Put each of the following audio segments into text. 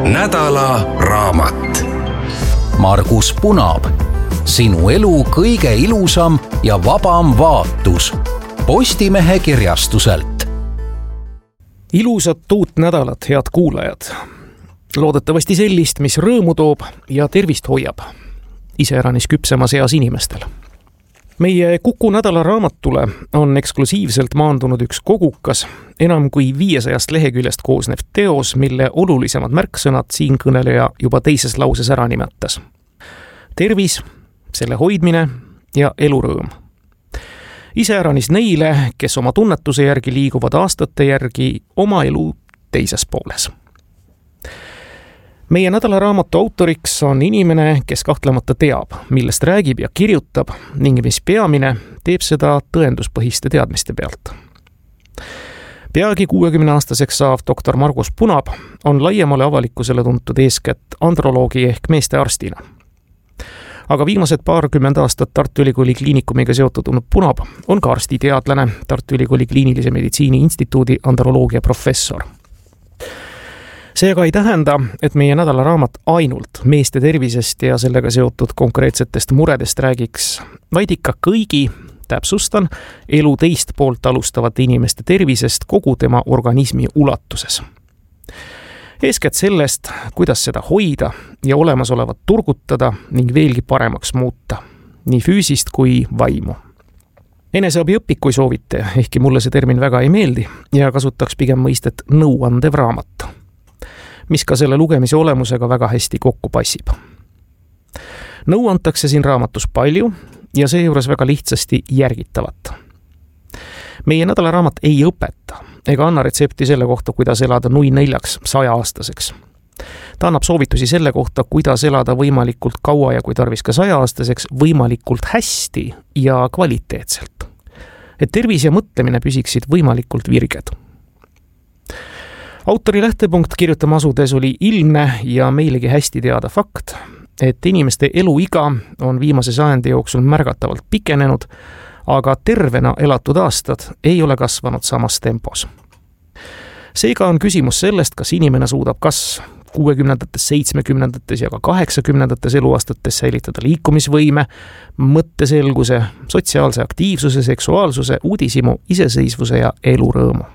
Nädala raamat. Margus Punab. Sinu elu kõige ilusam ja vabam vaatus. Postimehe kirjastuselt. Ilusat uut nädalat, head kuulajad. Loodetavasti sellist, mis rõõmu toob ja tervist hoiab. Iseäranis küpsemas eas inimestel. Meie Kuku nädala raamatule on eksklusiivselt maandunud üks kogukas, enam kui 500 leheküljest koosnev teos, mille olulisemad märksõnad siinkõneleja juba teises lauses ära nimetas. Tervis, selle hoidmine ja elurõõm. Iseäranis neile, kes oma tunnetuse järgi liiguvad aastate järgi oma elu teises pooles. Meie nädala raamatu autoriks on inimene, kes kahtlemata teab, millest räägib ja kirjutab ning mis peamine, teeb seda tõenduspõhiste teadmiste pealt. Peagi 60-aastaseks saav doktor Margus Punab on laiemale avalikkusele tuntud eeskätt androloogi ehk meestearstina. Aga viimased 20 aastat Tartu Ülikooli kliinikumiga seotud olnud Punab on ka arstiteadlane, Tartu Ülikooli Kliinilise Meditsiini Instituudi androloogia professor. See aga ei tähenda, et meie nädala raamat ainult meeste tervisest ja sellega seotud konkreetsetest muredest räägiks, vaid ikka kõigi, täpsustan, elu teist poolt alustavate inimeste tervisest kogu tema organismi ulatuses. Eeskätt sellest, kuidas seda hoida ja olemasolevat turgutada ning veelgi paremaks muuta, nii füüsist kui vaimu. Eneseabiõpik, kui soovite, ehkki mulle see termin väga ei meeldi ja kasutaks pigem mõistet nõuandev raamat, mis ka selle lugemise olemusega väga hästi kokku passib. Nõu antakse siin raamatus palju ja seejuures väga lihtsasti järgitavat. Meie nädala raamat ei õpeta ega anna retsepti selle kohta, kuidas elada nui 100-aastaseks. Ta annab soovitusi selle kohta, kuidas elada võimalikult kaua ja kui tarvis ka 100-aastaseks võimalikult hästi ja kvaliteetselt. Et tervis ja mõtlemine püsiksid võimalikult virged. Autori lähtepunkt kirjutama asudes oli ilmne ja meilegi hästi teada fakt, et inimeste eluiga on viimase sajandi jooksul märgatavalt pikenenud, aga tervena elatud aastad ei ole kasvanud samas tempos. Seega on küsimus sellest, kas inimene suudab kas 60-ndates, 70-ndates ja ka 80-ndates eluaastates säilitada liikumisvõime, mõtteselguse, sotsiaalse aktiivsuse, seksuaalsuse, uudishimu, iseseisvuse ja elurõõmu.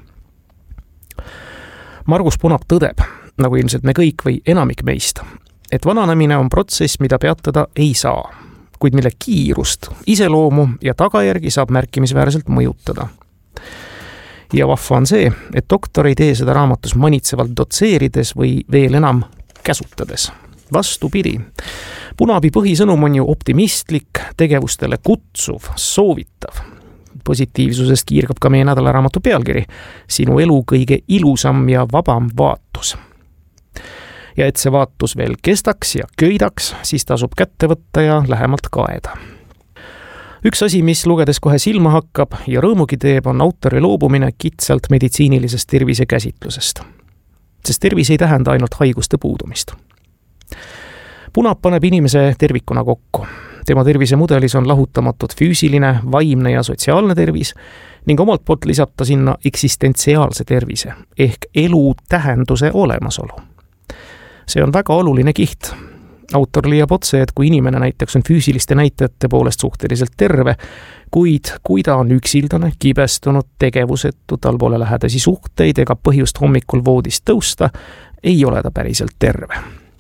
Margus Punab tõdeb, nagu ilmselt me kõik või enamik meist, et vananemine on protsess, mida peatada ei saa, kuid mille kiirust, iseloomu ja tagajärgi saab märkimisväärselt mõjutada. Ja vahva on see, et doktor ei tee seda raamatus manitsevalt dotseerides või veel enam käsutades. Vastupidi, Punabi põhisõnum on ju optimistlik, tegevustele kutsuv, soovitav. Positiivsusest kiirgab ka meie nädala raamatu pealkiri, sinu elu kõige ilusam ja vabam vaatus. Ja et see vaatus veel kestaks ja köidaks, siis tasub kätte võtta ja lähemalt kaeda. Üks asi, mis lugedes kohe silma hakkab ja rõõmugi teeb, on autori loobumine kitsalt meditsiinilisest tervise käsitlusest. Sest tervis ei tähenda ainult haiguste puudumist. Punab paneb inimese tervikuna kokku. Tema tervisemudelis on lahutamatud füüsiline, vaimne ja sotsiaalne tervis ning omalt poolt lisab ta sinna eksistentsiaalse tervise ehk elu tähenduse olemasolu. See on väga oluline kiht. Autor leiab otse, et kui inimene näiteks on füüsiliste näitajate poolest suhteliselt terve, kuid kui ta on üksildane, kibestunud, tegevusetu, tal pole lähedasi suhteid ega põhjust hommikul voodist tõusta, ei ole ta päriselt terve.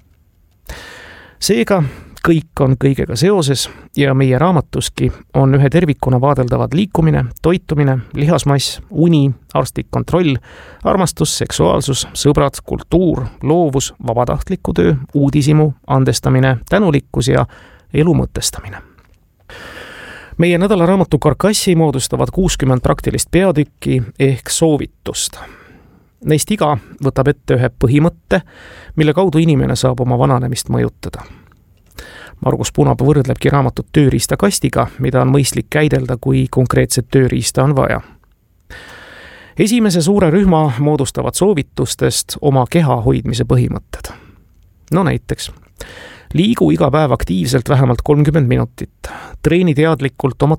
Seega kõik on kõigega seoses ja meie raamatuski on ühe tervikuna vaadeldavad liikumine, toitumine, lihasmass, uni, arstlik kontroll, armastus, seksuaalsus, sõbrad, kultuur, loovus, vabatahtliku töö, uudishimu, andestamine, tänulikkus ja elu mõtestamine. Meie nädala raamatu karkassi moodustavad 60 praktilist peatükki ehk soovitust. Neist iga võtab ette ühe põhimõtte, mille kaudu inimene saab oma vananemist mõjutada. Margus Punab võrdlebki raamatut tööriistakastiga, mida on mõistlik käidelda, kui konkreetset tööriista on vaja. Esimese suure rühma moodustavad soovitustest oma keha hoidmise põhimõtted. No näiteks, liigu iga päev aktiivselt vähemalt 30 minutit, treeni teadlikult oma